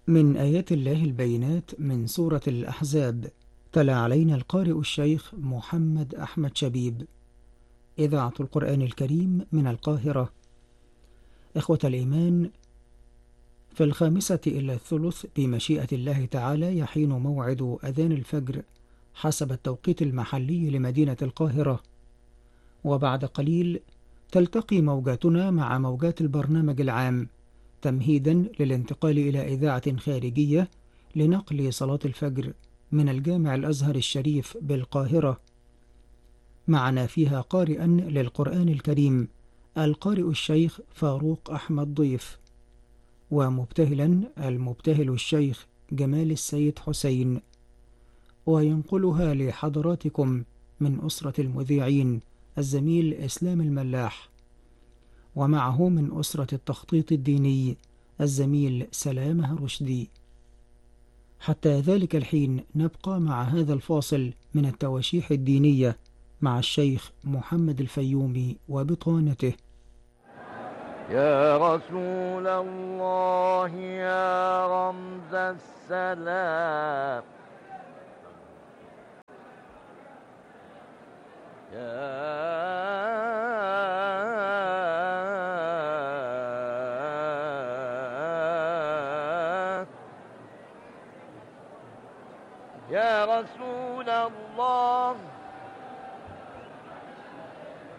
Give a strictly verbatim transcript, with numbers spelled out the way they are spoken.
من آيات الله البينات من سورة الأحزاب. تلا علينا القارئ الشيخ محمد أحمد شبيب. إذاعة القرآن الكريم من القاهرة. إخوة الإيمان، في الخامسة إلى الثلث بمشيئة الله تعالى يحين موعد أذان الفجر حسب التوقيت المحلي لمدينة القاهرة، وبعد قليل تلتقي موجاتنا مع موجات البرنامج العام تمهيدا للانتقال إلى إذاعة خارجية لنقل صلاة الفجر من الجامع الأزهر الشريف بالقاهرة. معنا فيها قارئا للقرآن الكريم القارئ الشيخ فاروق أحمد ضيف، ومبتهلا المبتهل الشيخ جمال السيد حسين، وينقلها لحضراتكم من أسرة المذيعين الزميل إسلام الملاح، ومعه من أسرة التخطيط الديني الزميل سلامة رشدي. حتى ذلك الحين نبقى مع هذا الفاصل من التواشيح الدينية مع الشيخ محمد الفيومي وبطانته. يا رسول الله يا رمز السلام، يا يا رسول الله